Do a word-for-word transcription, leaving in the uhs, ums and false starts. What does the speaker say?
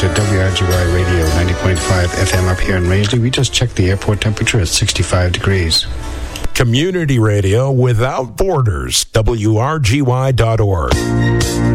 To W R G Y Radio ninety point five F M up here in Raisley. We just checked the airport temperature at sixty-five degrees. Community radio without borders. W R G Y dot org.